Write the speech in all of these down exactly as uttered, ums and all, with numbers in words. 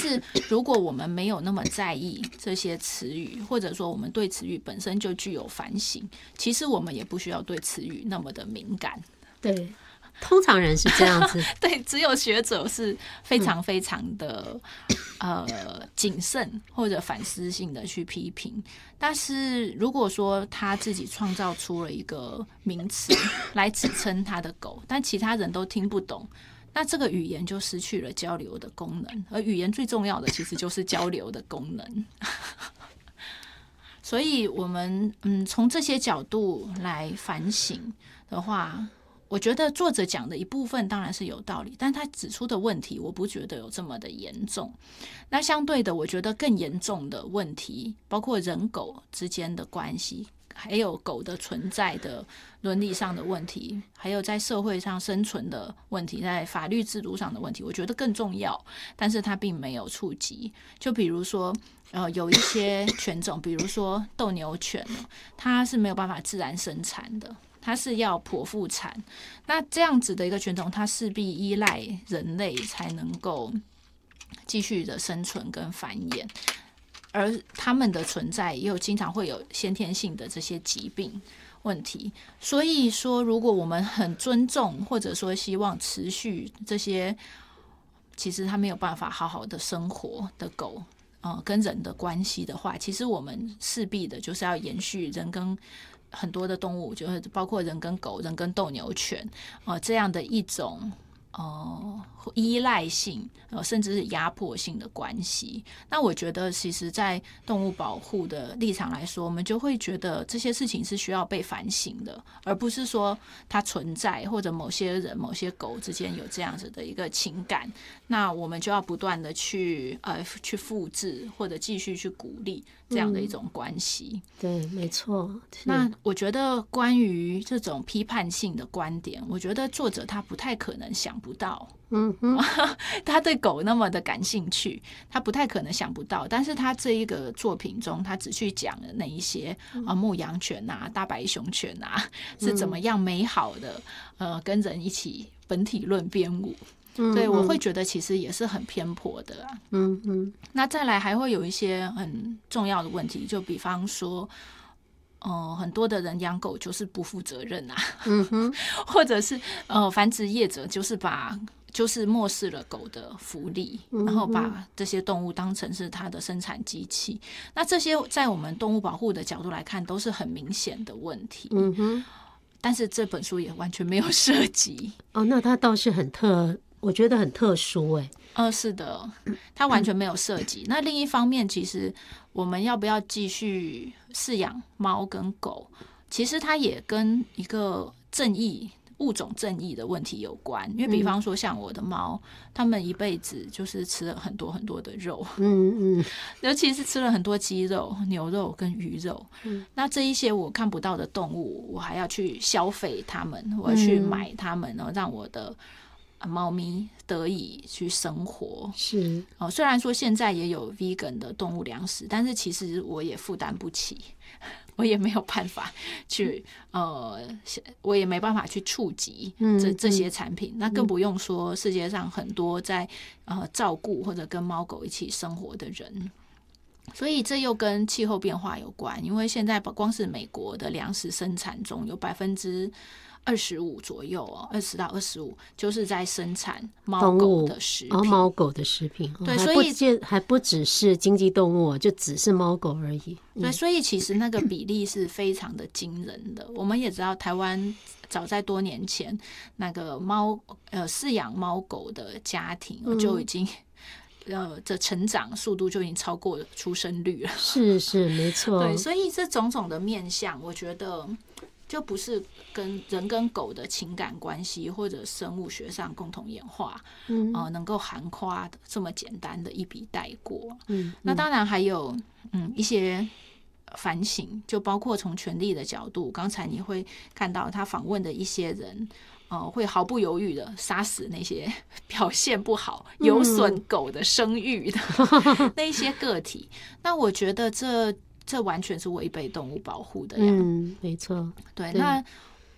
是如果我们没有那么在意这些词语，或者说我们对词语本身就具有反省，其实我们也不需要对词语那么的敏感。 对，通常人是这样子。 对，只有学者是非常非常的、嗯、呃谨慎或者反思性的去批评。但是如果说他自己创造出了一个名词来指称他的狗，但其他人都听不懂，那这个语言就失去了交流的功能。而语言最重要的其实就是交流的功能。所以我们嗯从这些角度来反省的话，我觉得作者讲的一部分当然是有道理，但他指出的问题我不觉得有这么的严重。那相对的，我觉得更严重的问题包括人狗之间的关系，还有狗的存在的伦理上的问题，还有在社会上生存的问题，在法律制度上的问题，我觉得更重要，但是它并没有触及。就比如说呃，有一些犬种，比如说斗牛犬，它是没有办法自然生产的，它是要剖腹产。那这样子的一个犬种，它势必依赖人类才能够继续的生存跟繁衍，而它们的存在又经常会有先天性的这些疾病问题。所以说如果我们很尊重或者说希望持续这些其实它没有办法好好的生活的狗呃，跟人的关系的话，其实我们势必的就是要延续人跟很多的动物，就是包括人跟狗、人跟斗牛犬呃这样的一种呃依赖性呃甚至是压迫性的关系。那我觉得其实在动物保护的立场来说，我们就会觉得这些事情是需要被反省的，而不是说它存在或者某些人某些狗之间有这样子的一个情感，那我们就要不断的去呃去复制或者继续去鼓励这样的一种关系、 嗯、对，没错。 那我觉得关于这种批判性的观点，我觉得作者他不太可能想不到。 嗯哼， 他对狗那么的感兴趣，他不太可能想不到，但是他这一个作品中，他只去讲了那一些啊牧羊犬啊、大白熊犬啊是怎么样美好的呃跟人一起本体论编舞。所以我会觉得其实也是很偏颇的、啊、 嗯嗯。 那再来还会有一些很重要的问题，就比方说呃，很多的人养狗就是不负责任啊， 嗯哼， 或者是呃繁殖业者就是把就是漠视了狗的福利，然后把这些动物当成是它的生产机器。那这些在我们动物保护的角度来看都是很明显的问题。 嗯哼， 但是这本书也完全没有涉及。 哦，那它倒是很特，我觉得很特殊哎。 呃，是的，它完全没有涉及。那另一方面，其实我们要不要继续饲养猫跟狗，其实它也跟一个正义。物种正义的问题有关，因为比方说像我的猫，它们一辈子就是吃了很多很多的肉， 嗯嗯， 尤其是吃了很多鸡肉、牛肉跟鱼肉。嗯，那这一些我看不到的动物，我还要去消费它们，我要去买它们，然后让我的猫咪得以去生活。 是哦，虽然说现在也有 vegan 的动物粮食，但是其实我也负担不起。我也没有办法去呃，我也没办法去触及这这些产品，那更不用说世界上很多在呃照顾或者跟猫狗一起生活的人。所以这又跟气候变化有关，因为现在光是美国的粮食生产中有百分之二十五左右哦，二十到二十五就是在生产猫狗的食品， 哦，猫狗的食品， 对， 所以还不只是经济动物，就只是猫狗而已。 对，所以其实那个比例是非常的惊人的。我们也知道，台湾早在多年前，那个猫呃饲养猫狗的家庭就已经。呃，这成长速度就已经超过出生率了。 是是，没错。 对，所以这种种的面向，我觉得就不是跟人跟狗的情感关系或者生物学上共同演化，嗯，呃，能够涵夸的这么简单的一笔带过。嗯，那当然还有嗯一些反省，就包括从权力的角度，刚才你会看到他访问的一些人。呃、会毫不犹豫的杀死那些表现不好、有损狗的声誉的、嗯、那些个体。那我觉得这这完全是违背动物保护的呀。 嗯，没错。 对，那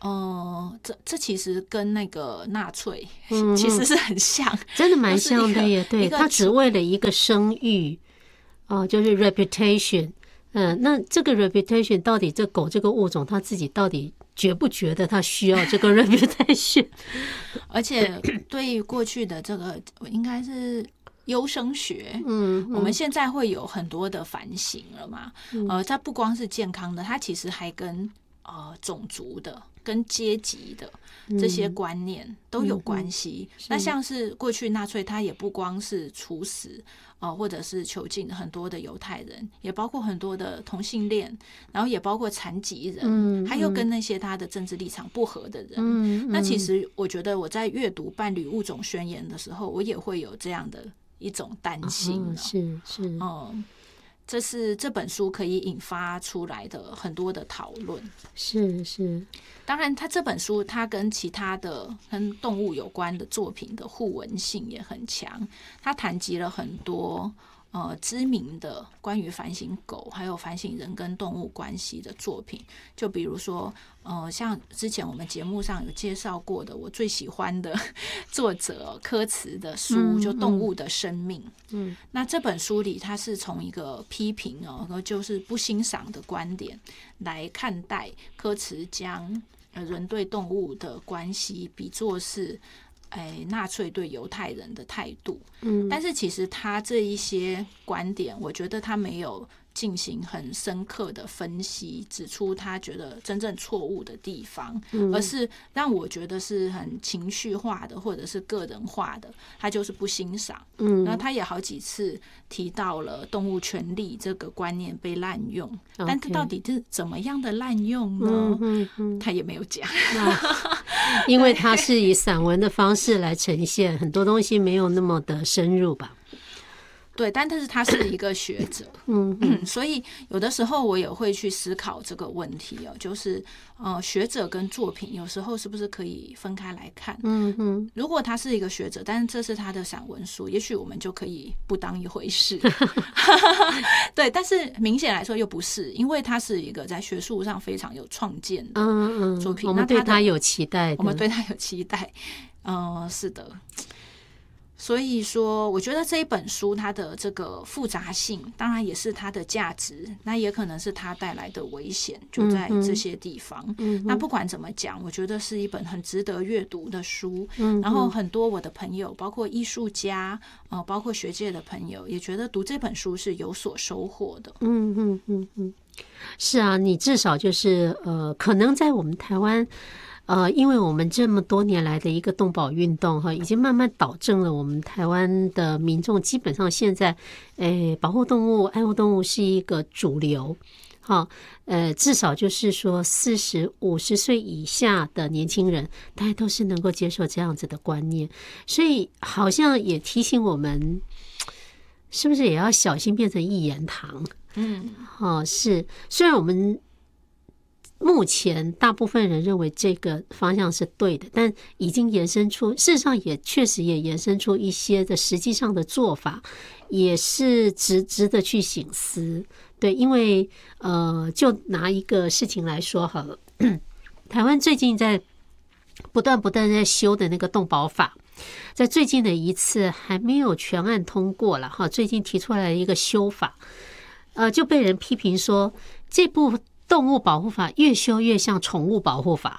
呃，这这其实跟那个纳粹嗯其实是很像， 真的蛮像的耶。对， 一个他只为了一个声誉，哦，就是 reputation。嗯，那这个 reputation 到底这狗这个物种，它自己到底觉不觉得它需要这个 reputation？ 而且对于过去的这个应该是优生学， 嗯， 我们现在会有很多的反省了嘛。 嗯、 呃，它不光是健康的，它其实还跟呃种族的、跟阶级的这些观念都有关系。嗯嗯、那像是过去纳粹，它也不光是处死呃或者是囚禁很多的犹太人，也包括很多的同性恋，然后也包括残疾人，嗯嗯、还有跟那些他的政治立场不合的人。嗯嗯、那其实我觉得我在阅读《伴侣物种宣言》的时候，我也会有这样的一种担心、哦哦。是是， 嗯。这是这本书可以引发出来的很多的讨论。 是是， 当然，它这本书它跟其他的跟动物有关的作品的互文性也很强。它谈及了很多呃知名的关于反省狗还有反省人跟动物关系的作品，就比如说呃像之前我们节目上有介绍过的我最喜欢的作者柯茨的书， 嗯、 就《动物的生命》。 嗯， 那这本书里，它是从一个批评哦，就是不欣赏的观点来看待柯茨将人对动物的关系比作是哎，纳粹对犹太人的态度。嗯，但是其实他这一些观点，我觉得他没有进行很深刻的分析，指出他觉得真正错误的地方，嗯、而是让我觉得是很情绪化的，或者是个人化的，他就是不欣赏。嗯，然后他也好几次提到了动物权利这个观念被滥用， Okay. 但他到底是怎么样的滥用呢？嗯嗯嗯、他也没有讲。 因为它是以散文的方式来呈现，很多东西没有那么的深入吧。 对，但是他是一个学者，嗯嗯，所以有的时候我也会去思考这个问题哦，就是呃，学者跟作品有时候是不是可以分开来看？嗯嗯，如果他是一个学者，但是这是他的散文书，也许我们就可以不当一回事。对，但是明显来说又不是，因为他是一个在学术上非常有创建的作品， 嗯嗯，我们对他有期待的， 我们对他有期待，嗯、呃，是的。所以说，我觉得这一本书它的这个复杂性，当然也是它的价值，那也可能是它带来的危险，就在这些地方。嗯、那不管怎么讲，我觉得是一本很值得阅读的书。嗯、然后很多我的朋友，包括艺术家，呃，包括学界的朋友，也觉得读这本书是有所收获的。 嗯嗯嗯嗯，是啊，你至少就是呃，可能在我们台湾。呃，因为我们这么多年来的一个动保运动哈，已经慢慢导正了我们台湾的民众，基本上现在，诶，保护动物、爱护动物是一个主流，哈，呃，至少就是说四十五十岁以下的年轻人，大家都是能够接受这样子的观念，所以好像也提醒我们，是不是也要小心变成一言堂？嗯，哦，是，虽然我们。目前大部分人认为这个方向是对的，但已经延伸出，事实上也确实也延伸出一些的实际上的做法，也是值值得去省思。对，因为呃，就拿一个事情来说好了，台湾最近在不断不断在修的那个动保法，在最近的一次还没有全案通过了哈，最近提出来一个修法，呃，就被人批评说这部。动物保护法越修越像宠物保护法。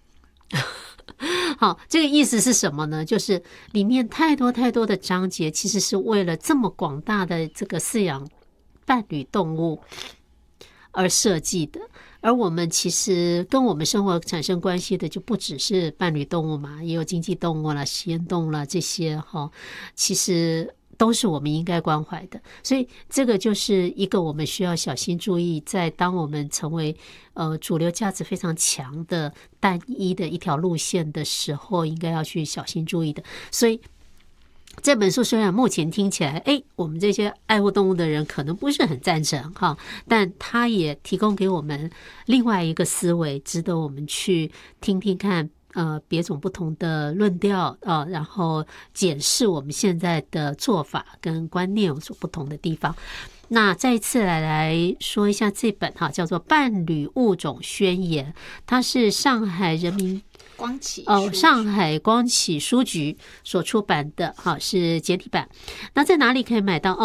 好，这个意思是什么呢？就是里面太多太多的章节其实是为了这么广大的这个饲养伴侣动物而设计的，而我们其实跟我们生活产生关系的就不只是伴侣动物嘛，也有经济动物啦、实验动物啦这些哈，其实都是我们应该关怀的，所以这个就是一个我们需要小心注意，在当我们成为呃主流价值非常强的单一的一条路线的时候，应该要去小心注意的。所以这本书虽然目前听起来，哎，我们这些爱护动物的人可能不是很赞成哈，但它也提供给我们另外一个思维，值得我们去听听看。 呃别种不同的论调啊、呃，然后检视我们现在的做法跟观念有所不同的地方。那再一次来来说一下这本哈，叫做《伴侣物种宣言》，它是上海人民光启哦，上海光启书局所出版的哈，是简体版。那在哪里可以买到？